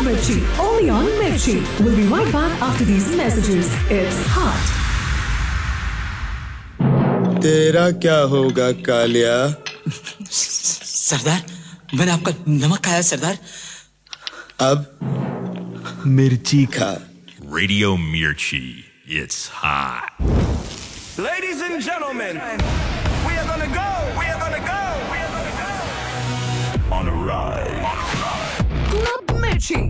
Mirchi, only on Mirchi. We'll be right back after these messages. It's hot. तेरा क्या होगा कालिया? सरदार, मैंने आपका नमक खाया सरदार. अब मिर्ची खा. Radio Mirchi, it's hot. Ladies and gentlemen, we are gonna go. On a ride. Club Mirchi.